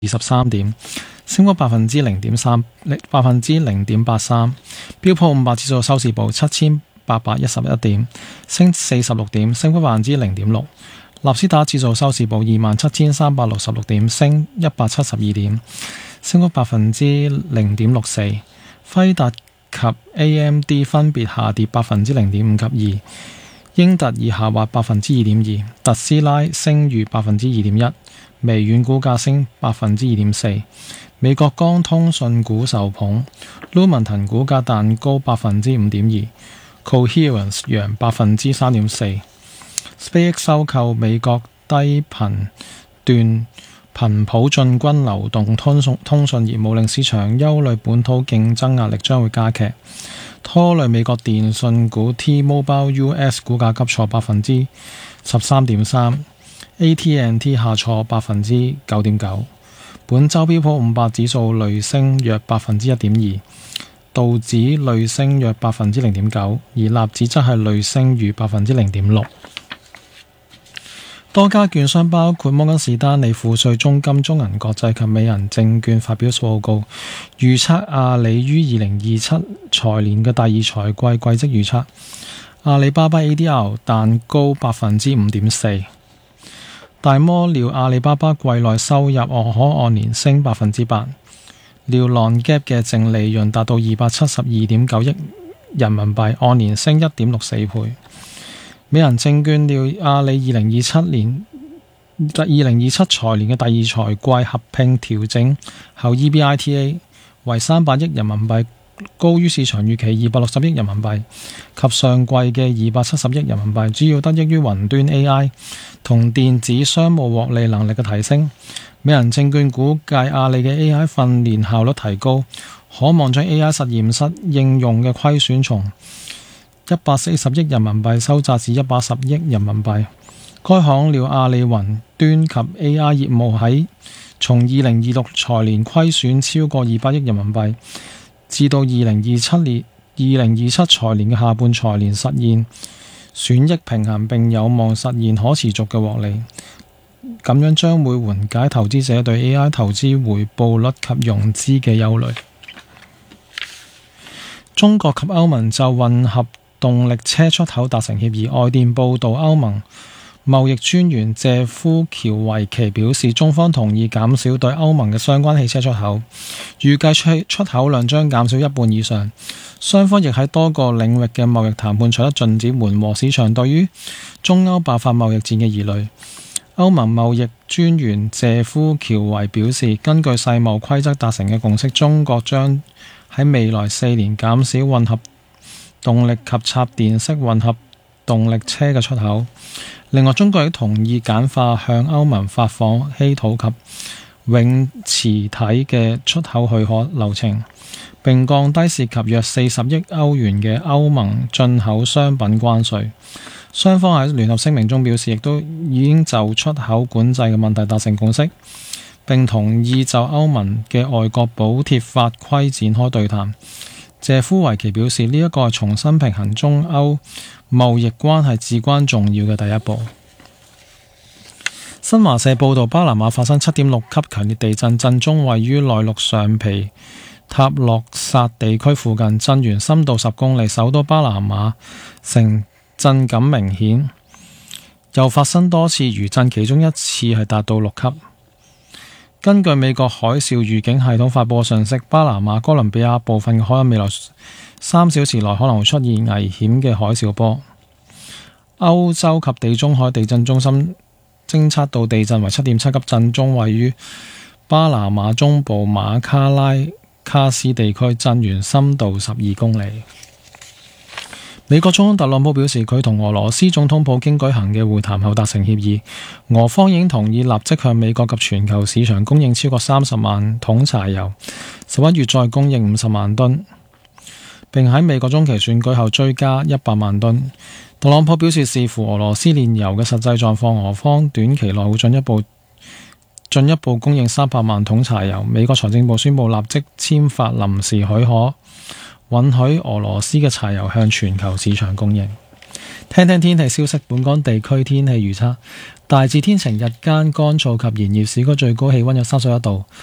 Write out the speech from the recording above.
23點，升幅0.83%。標普500指數收市報7811點，升46點，升幅0.6%。納斯達指數收市報27366點，升172點，升幅0.64%。輝達及 AMD 分別下跌0.5%及2%，英特爾下滑2.2%，特斯拉升逾2.1%，微軟股價升2.4%。美國光通訊股受捧，Lumentum 股價彈高5.2%，Coherence 揚3.4%。SpaceX 收購美國低頻段頻譜進軍流動通訊業務，令市場憂慮本土競爭壓力將會加劇，拖累美國電訊股 T-Mobile US 股價急挫13.3%，AT&T 下挫9.9%。本周標普500指數累升約1.2%，道指累升約0.9%，而納指則係累升逾0.6%。多家券商包括摩根士丹利、富瑞、中金、中銀國際及美銀證券發表報告，預測阿里於2027財年嘅第二財季季績預測，阿里巴巴 ADR 彈高5.4%。大摩料阿里巴巴季內收入可按年升8%，料 non-GAAP 嘅淨利潤達到272.9億人民幣，按年升1.64倍。美銀證券料阿里2027財年嘅第二財季合併調整後 EBITDA 為300億人民幣，高於市場預期260億人民幣及上季嘅270億人民幣，主要得益於雲端 AI 同電子商務獲利能力嘅提升。美銀證券估計阿里嘅 AI 訓練效率提高，可望將 AI 實驗室應用嘅虧損從140億人民幣收窄至110億人民幣。該行料阿里雲端及 AI 業務從2026財年虧損超過200億人民幣，至到2027財年嘅下半財年實現損益平衡，並有望實現可持續嘅獲利。咁樣將會緩解投資者對 AI 投資回報率及融資嘅憂慮。中國及歐盟就混合動力車出口達成協議。外電報導，歐盟貿易專員謝夫喬維奇表示，中方同意減少對歐盟嘅相關汽車出口，預計出口量將減少一半以上。雙方亦喺多個領域嘅貿易談判取得進展，緩和市場對於中歐爆發貿易戰嘅疑慮。歐盟貿易專員謝夫喬維表示，根據世貿規則達成嘅共識，中國將喺未來4年減少混合動力及插電式混合動力車嘅出口。另外，中國亦同意簡化向歐盟發放稀土及永磁體嘅出口許可流程，並降低涉及約40億歐元嘅歐盟進口商品關稅。雙方喺聯合聲明中表示，亦都已經就出口管制嘅問題達成共識，並同意就歐盟嘅外國補貼法規展開對談。謝夫維奇表示，呢一個係重新平衡中歐貿易關係至關重要嘅第一步。新華社報道，巴拿馬發生7.6級強烈地震，震中位於內陸上皮塔洛薩地區附近，震源深度10公里，首都巴拿馬城震感明顯，又發生多次餘震，其中一次係達到6級。根據美國海嘯預警系統發佈嘅信息，巴拿馬、哥倫比亞部分嘅海岸未來3小時內可能會出現危險嘅海嘯波。歐洲及地中海地震中心偵測到地震為7.7級，震中位於巴拿馬中部馬卡拉卡斯地區，震源深度12公里。美國總統特朗普表示，佢同俄羅斯總統普京舉行嘅會談後達成協議，俄方已經同意立即向美國及全球市場供應超過30萬桶柴油，11月再供應50萬噸，並喺美國中期選舉後追加100萬噸。特朗普表示，視乎俄羅斯煉油嘅實際狀況，俄方短期內會進一步供應300萬桶柴油。美國財政部宣布立即簽發臨時許可，允許俄羅斯嘅柴油向全球市場供應。 聽聽天氣消息，本港地區天氣預測大致天晴，日間乾燥及炎熱，市區最高氣溫有31度。